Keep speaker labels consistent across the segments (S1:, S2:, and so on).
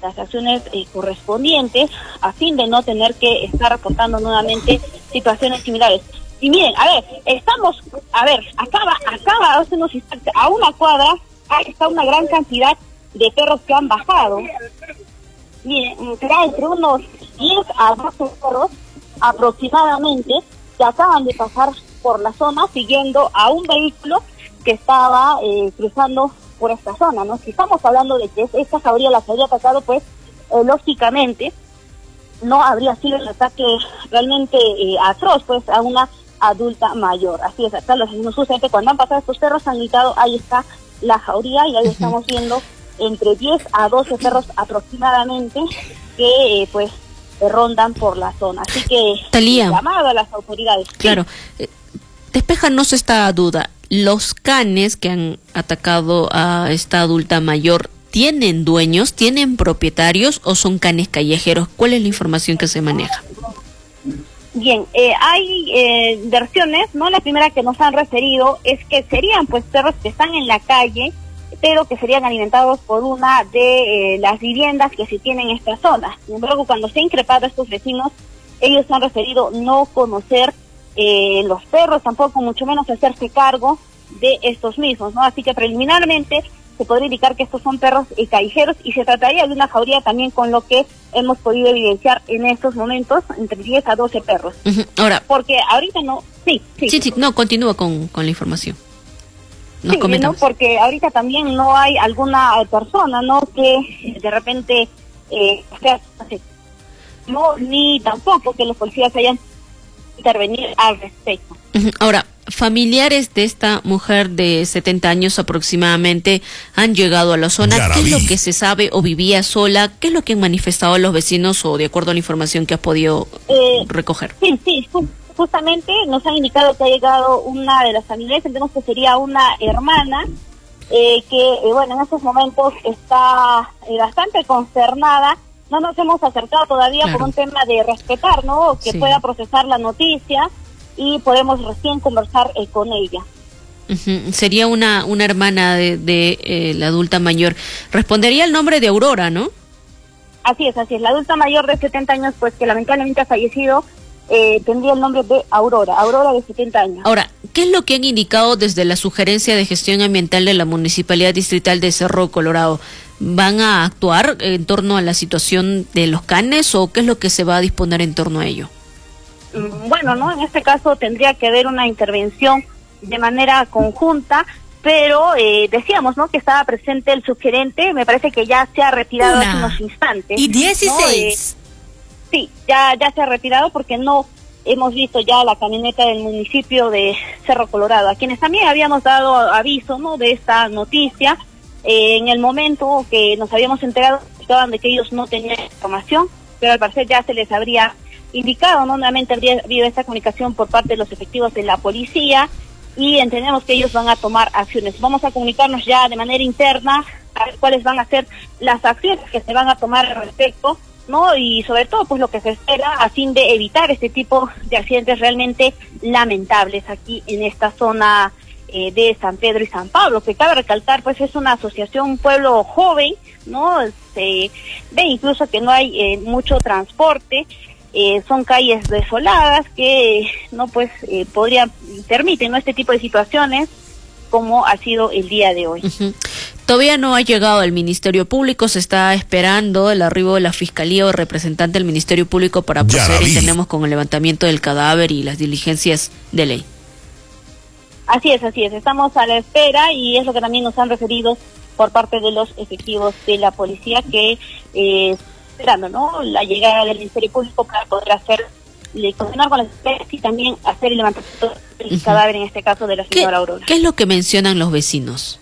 S1: las acciones correspondientes a fin de no tener que estar reportando nuevamente situaciones similares. Y miren, acaba hace unos instantes, a una cuadra, está una gran cantidad de perros que han bajado. Miren, será entre unos 10 a 12 perros aproximadamente que acaban de pasar por la zona siguiendo a un vehículo que estaba cruzando por esta zona, ¿no? Si estamos hablando de que esta jauría las habría atacado, pues lógicamente no habría sido el ataque realmente atroz, pues a una adulta mayor. Así es, acá los asesinos justamente cuando han pasado estos perros han gritado, ahí está la jauría, y ahí estamos viendo entre 10 a 12 perros aproximadamente que rondan por la zona. Así que
S2: Thalía,
S1: llamado a las autoridades.
S2: Claro, despéjanos esta duda. ¿Los canes que han atacado a esta adulta mayor tienen dueños, tienen propietarios o son canes callejeros? ¿Cuál es la información que se maneja?
S1: Bien, hay versiones, ¿no? La primera que nos han referido es que serían pues perros que están en la calle, pero que serían alimentados por una de las viviendas que se tienen en esta zona. Sin embargo, cuando se ha increpado a estos vecinos, ellos han referido no conocer los perros, tampoco mucho menos hacerse cargo de estos mismos, ¿no? Así que preliminarmente se podría indicar que estos son perros callejeros y se trataría de una jauría también, con lo que hemos podido evidenciar en estos momentos entre 10 a 12 perros.
S2: Ahora,
S1: porque ahorita no... Sí,
S2: no, continúa con la información.
S1: Sí, ¿no? Porque ahorita también no hay alguna persona, ¿no? Que de repente no, ni tampoco que los policías hayan intervenir al respecto.
S2: Ahora, familiares de esta mujer de 70 años aproximadamente han llegado a la zona. ¿Qué es lo que se sabe? ¿O vivía sola? ¿Qué es lo que han manifestado los vecinos o de acuerdo a la información que has podido recoger?
S1: Sí, justamente nos han indicado que ha llegado una de las familiares, entendemos que sería una hermana, que en estos momentos está bastante consternada. No nos hemos acercado todavía por un tema de respetar, ¿no? Que pueda procesar la noticia y podemos recién conversar con ella.
S2: Sería una hermana de la adulta mayor. Respondería el nombre de Aurora, ¿no?
S1: Así es. La adulta mayor de 70 años, pues que lamentablemente ha fallecido, tendría el nombre de Aurora de 70 años.
S2: Ahora, ¿qué es lo que han indicado desde la Sugerencia de Gestión Ambiental de la Municipalidad Distrital de Cerro Colorado? ¿Van a actuar en torno a la situación de los canes o qué es lo que se va a disponer en torno a ello?
S1: Bueno, ¿no? En este caso tendría que haber una intervención de manera conjunta, pero decíamos, ¿no? Que estaba presente el subgerente, me parece que ya se ha retirado hace unos instantes.
S3: Y 16.
S1: ¿No? Sí, ya se ha retirado porque no hemos visto ya la camioneta del municipio de Cerro Colorado, a quienes también habíamos dado aviso, ¿no? De esta noticia. En el momento que nos habíamos enterado, estaban de que ellos no tenían información, pero al parecer ya se les habría indicado, ¿no? Nuevamente habría habido esta comunicación por parte de los efectivos de la policía y entendemos que ellos van a tomar acciones. Vamos a comunicarnos ya de manera interna a ver cuáles van a ser las acciones que se van a tomar al respecto, ¿no? Y sobre todo, pues lo que se espera a fin de evitar este tipo de accidentes realmente lamentables aquí en esta zona de San Pedro y San Pablo, que cabe recalcar, pues es una asociación, un pueblo joven, ¿no? Se ve incluso que no hay mucho transporte, son calles desoladas que no permiten, ¿no? Este tipo de situaciones como ha sido el día de hoy.
S2: Todavía no ha llegado el Ministerio Público, se está esperando el arribo de la Fiscalía o representante del Ministerio Público para proceder, entendemos, con el levantamiento del cadáver y las diligencias de ley.
S1: Así es, estamos a la espera y es lo que también nos han referido por parte de los efectivos de la policía que esperando, ¿no? La llegada del Ministerio Público para poder continuar con las esperas y también hacer el levantamiento del cadáver, en este caso de la señora Aurora.
S2: ¿Qué es lo que mencionan los vecinos?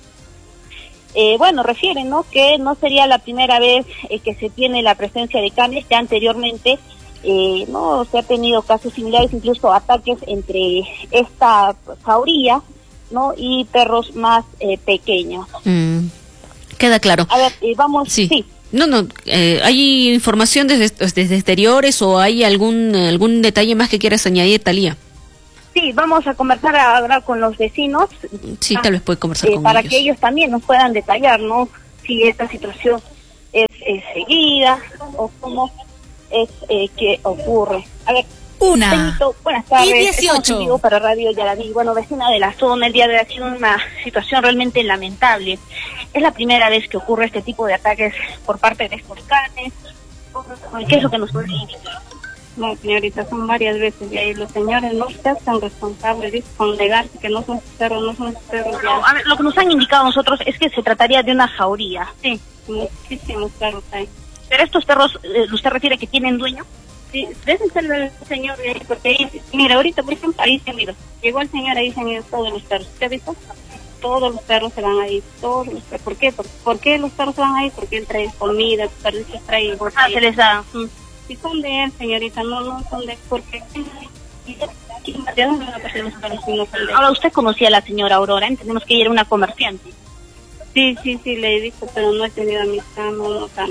S1: Refieren, ¿no? Que no sería la primera vez que se tiene la presencia de canes, ya anteriormente no se ha tenido casos similares, incluso ataques entre esta jauría, ¿no? Y perros más pequeños.
S2: Queda claro.
S1: A ver, vamos. Sí.
S2: ¿Hay información desde exteriores o hay algún detalle más que quieras añadir, Thalía?
S1: Sí, vamos a conversar ahora con los vecinos.
S2: Sí, tal vez puede conversar con
S1: para
S2: ellos.
S1: Que ellos también nos puedan detallar, ¿no? Si esta situación es seguida o cómo es que ocurre. A ver,
S3: Una
S1: Benito, buenas tardes.
S3: y 18.
S1: Digo para Radio Yaraví. Bueno, vecina de la zona, el día de hoy ha sido una situación realmente lamentable. Es la primera vez que ocurre este tipo de ataques por parte de estos canes. ¿Qué es lo que nos puede indicar?
S4: No, señorita, son varias veces y ahí los señores no se hacen responsables, dicen con negarse que no son perros, no son perros.
S1: No, a ver, lo que nos han indicado a nosotros es que se trataría de una jauría.
S4: Sí, muchísimos perros hay.
S1: Pero estos perros, ¿usted refiere que tienen dueño?
S4: Sí, deben ser el señor de ahí, porque ahí, mira, ahorita por ejemplo, ahí se han ido. Llegó el señor, ahí se han ido todos los perros. ¿Usted ha visto? Todos los perros se van ahí, todos los perros. ¿Por qué? ¿Por qué los perros se van ahí? Porque él trae comida, los perros traen...
S1: Se les da...
S4: Si son de él, señorita, no son de... Porque...
S1: Ahora, usted conocía a la señora Aurora, entendemos que ella era una comerciante.
S4: Sí, le he visto, pero no he tenido amistad, no tanto.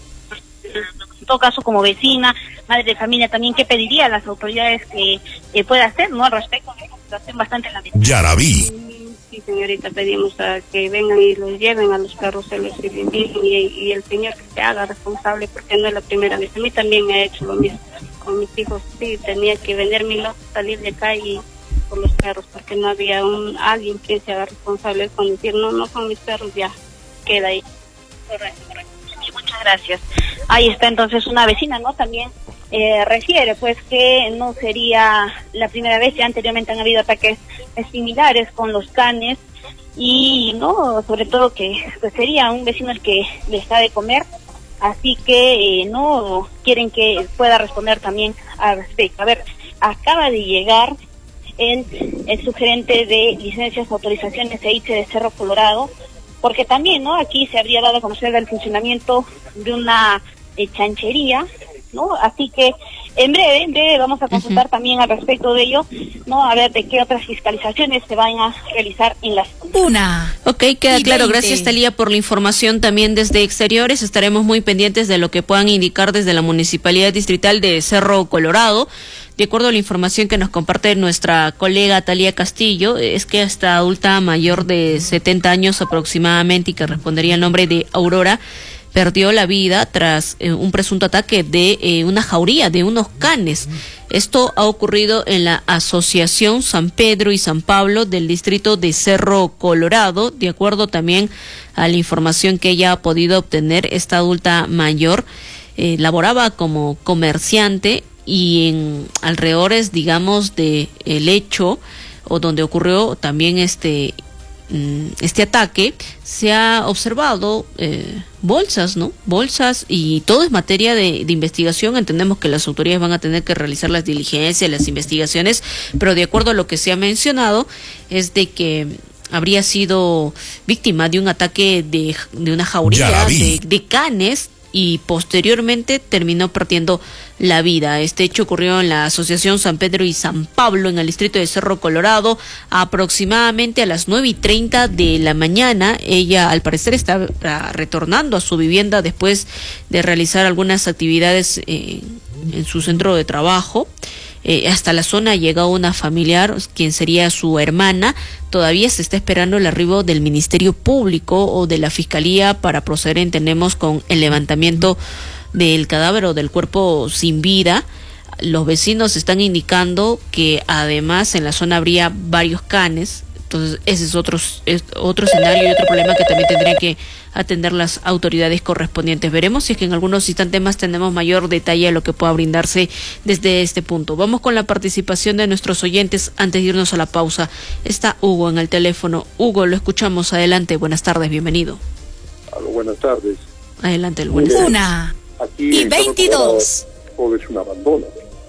S1: En todo caso, como vecina, madre de familia también, ¿qué pediría a las autoridades que pueda hacer, no, al respecto de esta situación bastante lamentable?
S5: Yaraví.
S4: Sí, señorita, pedimos a que vengan y los lleven a los perros, se los sirven bien y el señor que se haga responsable, porque no es la primera vez. A mí también me ha hecho lo mismo con mis hijos. Sí, tenía que vender mi lote, salir de acá y por los perros, porque no había alguien que se haga responsable con decir, no son mis perros, ya, queda ahí.
S1: Correcto. Muchas gracias. Ahí está entonces una vecina, ¿no? También refiere pues que no sería la primera vez, ya anteriormente han habido ataques similares con los canes y no, sobre todo que pues sería un vecino el que les da de comer, así que no quieren que pueda responder también al respecto. A ver, acaba de llegar el sugerente de licencias, autorizaciones e ICE de Cerro Colorado, porque también, ¿no? Aquí se habría dado a conocer el funcionamiento de una chanchería, ¿no? Así que en breve vamos a consultar también al respecto de ello, ¿no? A ver de qué otras fiscalizaciones se van a realizar en las...
S3: Una.
S2: Ok, queda
S3: y
S2: claro.
S3: 20.
S2: Gracias, Talía, por la información también desde exteriores. Estaremos muy pendientes de lo que puedan indicar desde la Municipalidad Distrital de Cerro Colorado. De acuerdo a la información que nos comparte nuestra colega Talía Castillo, es que esta adulta mayor de 70 años aproximadamente y que respondería al nombre de Aurora, perdió la vida tras un presunto ataque de una jauría, de unos canes. Esto ha ocurrido en la Asociación San Pedro y San Pablo del distrito de Cerro Colorado. De acuerdo también a la información que ella ha podido obtener, esta adulta mayor laboraba como comerciante y en alrededores, digamos, de el hecho o donde ocurrió también este ataque, se ha observado bolsas, ¿no? Bolsas, y todo es materia de investigación. Entendemos que las autoridades van a tener que realizar las diligencias, las investigaciones, pero de acuerdo a lo que se ha mencionado es de que habría sido víctima de un ataque de una jauría de canes y posteriormente terminó perdiendo la vida. Este hecho ocurrió en la Asociación San Pedro y San Pablo, en el distrito de Cerro Colorado, aproximadamente a las 9:30 de la mañana. Ella, al parecer, está retornando a su vivienda después de realizar algunas actividades en su centro de trabajo. Hasta la zona llegó una familiar, quien sería su hermana. Todavía se está esperando el arribo del Ministerio Público o de la Fiscalía para proceder, entendemos, con el levantamiento del cadáver o del cuerpo sin vida. Los vecinos están indicando que además en la zona habría varios canes. Entonces ese es otro escenario y otro problema que también tendrían que atender las autoridades correspondientes. Veremos si es que en algunos instantes más tenemos mayor detalle a lo que pueda brindarse desde este punto. Vamos con la participación de nuestros oyentes antes de irnos a la pausa. Está Hugo en el teléfono. Hugo, lo escuchamos. Adelante, buenas tardes, bienvenido.
S6: Buenas tardes.
S2: Adelante, buenas tardes.
S3: Una
S6: aquí
S3: y 22.
S6: Todo es un abandono.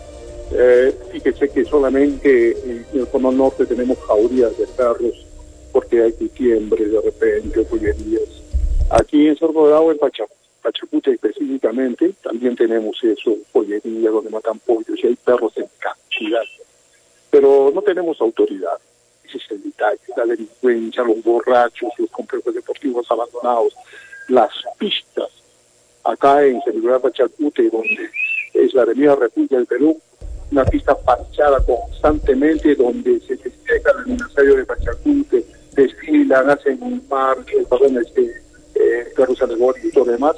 S6: Fíjese que solamente en el Cono Norte tenemos jaurías de perros porque hay diciembre de repente, pollerías. Aquí en Cerro Colorado, en Pachacuta específicamente, también tenemos eso, pollería donde matan pollos y hay perros en cantidad. Pero no tenemos autoridad. Ese es el detalle. La delincuencia, los borrachos, los complejos deportivos abandonados, las pistas. Acá en Seguridad Pachacute, donde es la Avenida República del Perú, una pista parchada constantemente donde se festeja el aniversario de Pachacute, desfilan, hacen un parque, perros alegóricos y todo lo demás.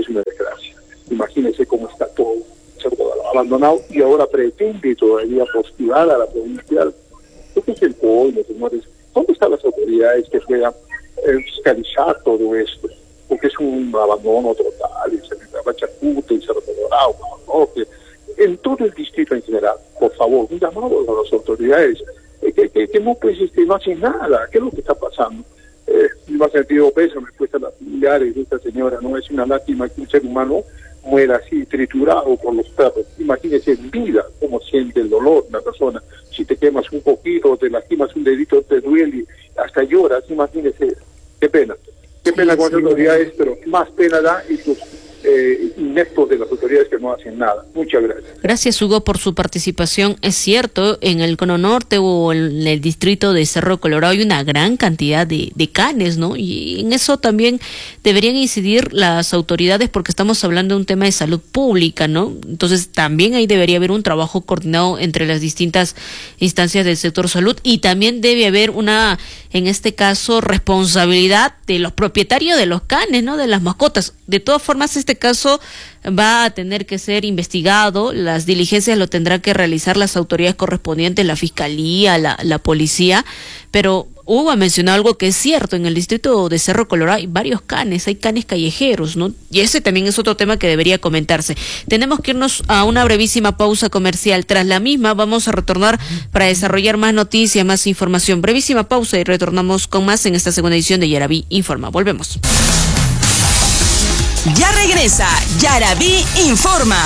S6: es una desgracia. Imagínense cómo está todo abandonado y ahora pretende todavía postular a la provincial. ¿Qué es el colmo, señores? ¿Dónde están las autoridades que puedan fiscalizar todo esto? Porque es un abandono total, y se me Chacuta y Cerro Colorado, ¿no? En todo el distrito en general. Por favor, un llamado a las autoridades que no, pues, no hacen nada. ¿Qué es lo que está pasando? Me ha sentido peso, me cuesta las familiares de esta señora. No es una lástima que un ser humano muera así, triturado por los perros. Imagínese en vida cómo siente el dolor una persona. Si te quemas un poquito, te lastimas un dedito, te duele, hasta lloras. Imagínese, qué pena. Qué pena con las autoridades, pero más pena da estos ineptos de las autoridades que no hacen nada. Muchas gracias.
S2: Gracias, Hugo, por su participación. Es cierto, en el Cono Norte o en el distrito de Cerro Colorado hay una gran cantidad de canes, ¿no? Y en eso también deberían incidir las autoridades porque estamos hablando de un tema de salud pública, ¿no? Entonces también ahí debería haber un trabajo coordinado entre las distintas instancias del sector salud y también debe haber una, en este caso, responsabilidad de los propietarios de los canes, ¿no? De las mascotas. De todas formas, este caso va a tener que ser investigado, las diligencias lo tendrán que realizar las autoridades correspondientes, la fiscalía, la policía, pero Hugo ha mencionado algo que es cierto, en el distrito de Cerro Colorado hay varios canes, hay canes callejeros, ¿no? Y ese también es otro tema que debería comentarse. Tenemos que irnos a una brevísima pausa comercial. Tras la misma vamos a retornar para desarrollar más noticias, más información. Brevísima pausa y retornamos con más en esta segunda edición de Yaraví Informa. Volvemos.
S3: Ya regresa Yaraví Informa.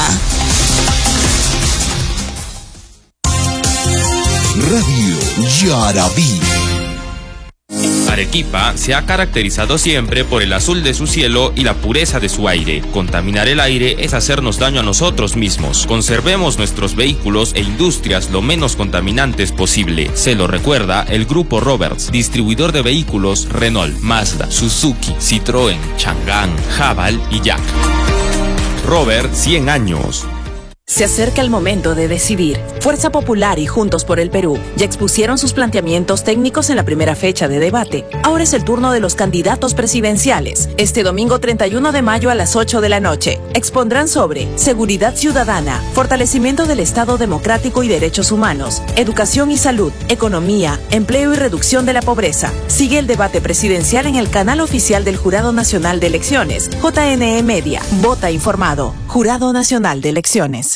S5: Radio Yaraví.
S7: Arequipa se ha caracterizado siempre por el azul de su cielo y la pureza de su aire. Contaminar el aire es hacernos daño a nosotros mismos. Conservemos nuestros vehículos e industrias lo menos contaminantes posible. Se lo recuerda el Grupo Roberts, distribuidor de vehículos Renault, Mazda, Suzuki, Citroën, Chang'an, Haval y Jack. Robert, 100 años.
S3: Se acerca el momento de decidir. Fuerza Popular y Juntos por el Perú ya expusieron sus planteamientos técnicos en la primera fecha de debate. Ahora es el turno de los candidatos presidenciales. Este domingo 31 de mayo a las 8 de la noche expondrán sobre seguridad ciudadana, fortalecimiento del Estado democrático y derechos humanos, educación y salud, economía, empleo y reducción de la pobreza. Sigue el debate presidencial en el canal oficial del Jurado Nacional de Elecciones, JNE Media. Vota informado. Jurado Nacional de Elecciones.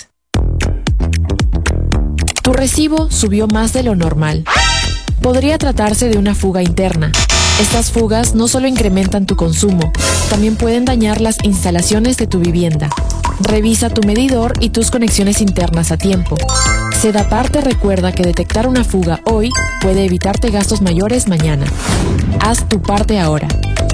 S8: Tu recibo subió más de lo normal. Podría tratarse de una fuga interna. Estas fugas no solo incrementan tu consumo, también pueden dañar las instalaciones de tu vivienda. Revisa tu medidor y tus conexiones internas a tiempo. Sedapar te recuerda que detectar una fuga hoy puede evitarte gastos mayores mañana. Haz tu parte ahora.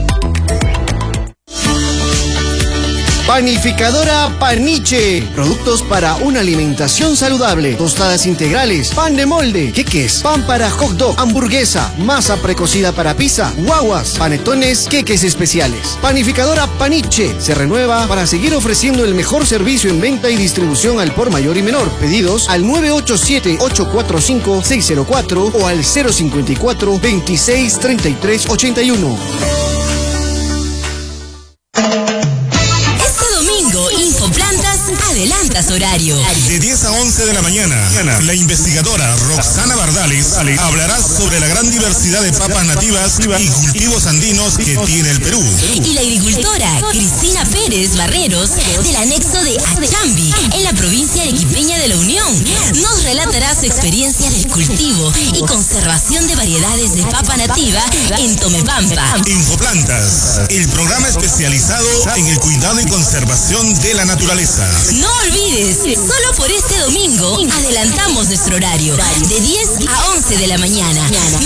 S9: Panificadora Paniche. Productos para una alimentación saludable. Tostadas integrales, pan de molde, queques, pan para hot dog, hamburguesa, masa precocida para pizza, guaguas, panetones, queques especiales. Panificadora Paniche se renueva para seguir ofreciendo el mejor servicio en venta y distribución al por mayor y menor. Pedidos al 987-845-604 o al 054-263381.
S3: Adelantas horario.
S10: De 10 a 11 de la mañana, la investigadora Roxana Bardales hablará sobre la gran diversidad de papas nativas y cultivos andinos que tiene el Perú.
S3: Y la agricultora Cristina Pérez Barreros, del anexo de Achambi, en la provincia arequipeña de La Unión, nos relatará su experiencia del cultivo y conservación de variedades de papa nativa en Tomepampa.
S10: Infoplantas, el programa especializado en el cuidado y conservación de la naturaleza.
S3: No olvides, solo por este domingo adelantamos nuestro horario de 10 a 11 de la mañana.